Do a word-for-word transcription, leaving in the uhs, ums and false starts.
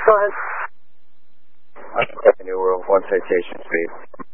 Go ahead. I'm New World, one citation speed.